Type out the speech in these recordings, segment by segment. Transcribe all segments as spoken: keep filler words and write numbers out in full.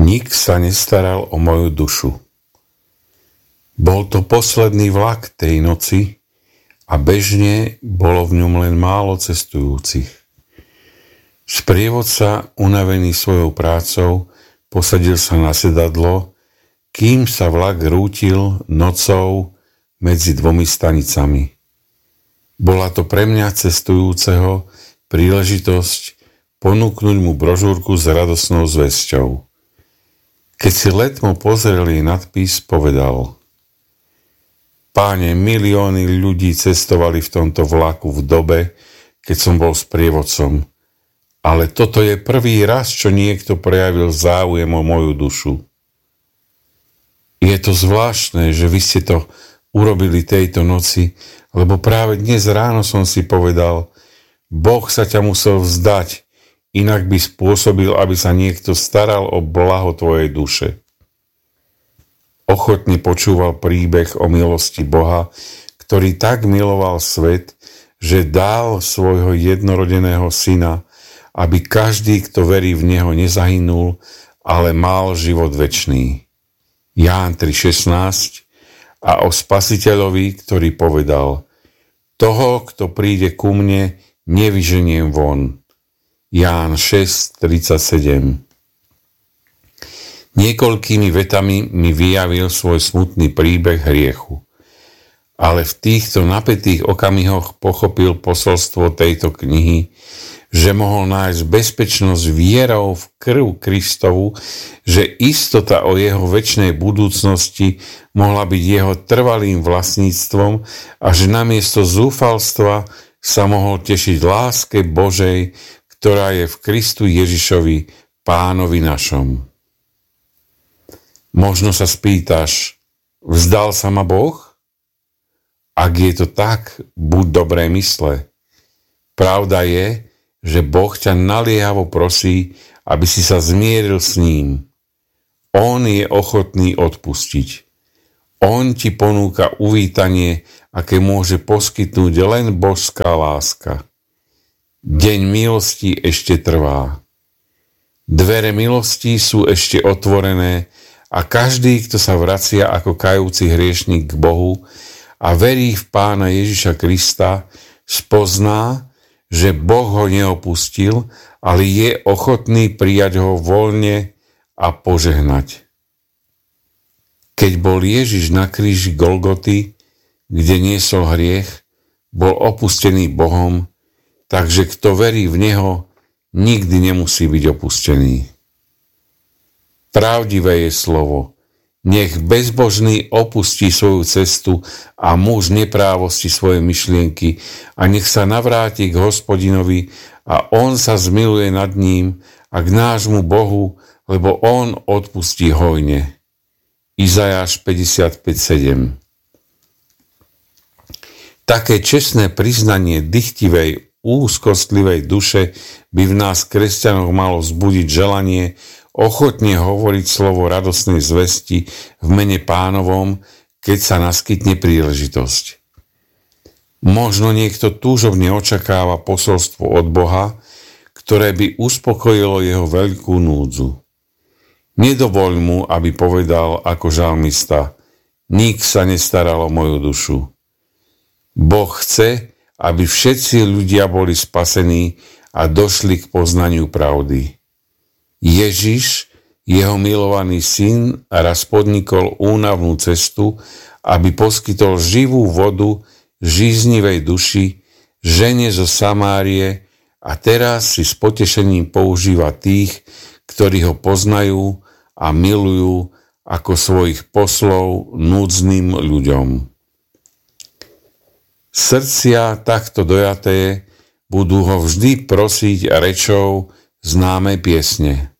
Nik sa nestaral o moju dušu. Bol to posledný vlak tej noci a bežne bolo v ňom len málo cestujúcich. Sprievodca, unavený svojou prácou, posadil sa na sedadlo, kým sa vlak rútil nocou medzi dvomi stanicami. Bola to pre mňa cestujúceho príležitosť ponúknuť mu brožúrku s radosnou zvesťou. Keď si letmo pozrel jej nadpis, povedal: Páne, milióny ľudí cestovali v tomto vlaku v dobe, keď som bol sprievodcom, ale toto je prvý raz, čo niekto prejavil záujem o moju dušu. Je to zvláštne, že vy ste to urobili tejto noci, lebo práve dnes ráno som si povedal, Boh sa ťa musel vzdať, inak by spôsobil, aby sa niekto staral o blaho tvojej duše. Ochotne počúval príbeh o milosti Boha, ktorý tak miloval svet, že dal svojho jednorodeného syna, aby každý, kto verí v neho, nezahynul, ale mal život večný. Ján tri šestnásť. A o Spasiteľovi, ktorý povedal: Toho, kto príde ku mne, nevyženiem von. Ján šesť tridsaťsedem. Niekoľkými vetami mi vyjavil svoj smutný príbeh hriechu. Ale v týchto napätých okamihoch pochopil posolstvo tejto knihy, že mohol nájsť bezpečnosť vierou v krv Kristovu, že istota o jeho večnej budúcnosti mohla byť jeho trvalým vlastníctvom a že namiesto zúfalstva sa mohol tešiť láske Božej, ktorá je v Kristu Ježišovi, Pánovi našom. Možno sa spýtaš, vzdal sa ma Boh? Ak je to tak, buď dobrej mysle. Pravda je, že Boh ťa naliehavo prosí, aby si sa zmieril s ním. On je ochotný odpustiť. On ti ponúka uvítanie, aké môže poskytnúť len božská láska. Deň milosti ešte trvá. Dvere milosti sú ešte otvorené a každý, kto sa vracia ako kajúci hriešnik k Bohu a verí v Pána Ježiša Krista, spozná, že Boh ho neopustil, ale je ochotný prijať ho voľne a požehnať. Keď bol Ježiš na kríži Golgoty, kde niesol hriech, bol opustený Bohom, takže kto verí v Neho, nikdy nemusí byť opustený. Pravdivé je slovo. Nech bezbožný opustí svoju cestu a muž neprávosti svoje myšlienky a nech sa navráti k Hospodinovi a on sa zmiluje nad ním a k nášmu Bohu, lebo on odpustí hojne. Izajáš päťdesiatpäť sedem. Také čestné priznanie dychtivej, úzkostlivej duše by v nás kresťanoch malo vzbudiť želanie ochotne hovoriť slovo radosnej zvesti v mene Pánovom, keď sa naskytne príležitosť. Možno niekto túžobne očakáva posolstvo od Boha, ktoré by uspokojilo jeho veľkú núdzu. Nedovoľ mu, aby povedal ako žalmista: Nik sa nestaral o moju dušu. Boh chce, aby všetci ľudia boli spasení a došli k poznaniu pravdy. Ježiš, jeho milovaný syn, raz podnikol únavnú cestu, aby poskytol živú vodu žíznivej duši žene zo Samárie a teraz si s potešením používa tých, ktorí ho poznajú a milujú ako svojich poslov núdznym ľuďom. Srdcia takto dojaté budú ho vždy prosiť rečou známej piesne.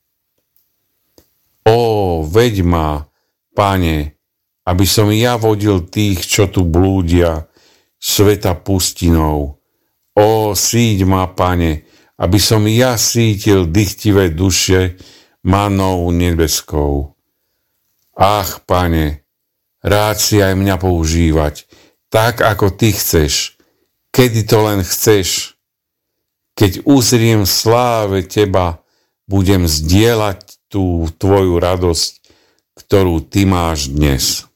Ó, veď ma, Pane, aby som ja vodil tých, čo tu blúdia, sveta pustinou. Ó, síť ma, Pane, aby som ja sítil dychtivé duše manou nebeskou. Ach, Pane, rád si aj mňa používať, tak ako Ty chceš, kedy to len chceš. Keď uzriem sláve Teba, budem zdieľať tú tvoju radosť, ktorú ty máš dnes.